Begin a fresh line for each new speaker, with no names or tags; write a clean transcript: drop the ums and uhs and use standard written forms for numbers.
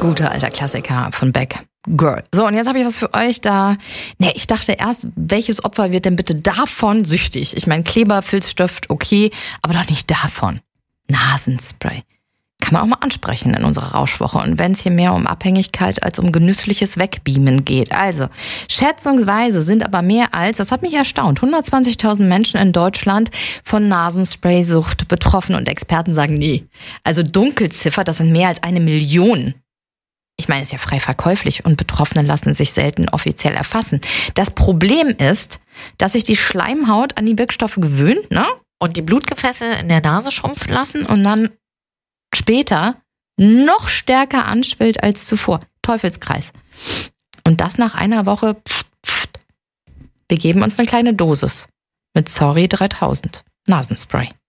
Guter alter Klassiker von Beck. Girl. So, und jetzt habe ich was für euch da. Ich dachte erst, welches Opfer wird denn bitte davon süchtig? Ich meine, Kleber, Filzstift, okay, aber doch nicht davon. Nasenspray. Kann man auch mal ansprechen in unserer Rauschwoche. Und wenn es hier mehr um Abhängigkeit als um genüssliches Wegbeamen geht. Also, schätzungsweise sind aber mehr als, das hat mich erstaunt, 120.000 Menschen in Deutschland von Nasenspray-Sucht betroffen. Und Experten sagen, nee. Also Dunkelziffer, das sind mehr als 1 Million. Ich meine, es ist ja frei verkäuflich und Betroffene lassen sich selten offiziell erfassen. Das Problem ist, dass sich die Schleimhaut an die Wirkstoffe gewöhnt, ne? Und die Blutgefäße in der Nase schrumpfen lassen und dann später noch stärker anschwillt als zuvor. Teufelskreis. Und das nach einer Woche. Wir geben uns eine kleine Dosis mit Sorry 3000 Nasenspray.